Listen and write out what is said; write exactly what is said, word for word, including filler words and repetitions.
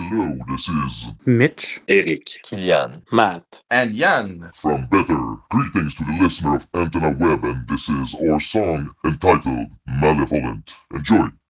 Hello, this is Mitch, Eric, Kilian, Matt, and Jan from Better. Greetings to the listener of Antenna Web, and this is our song entitled Malevolent. Enjoy.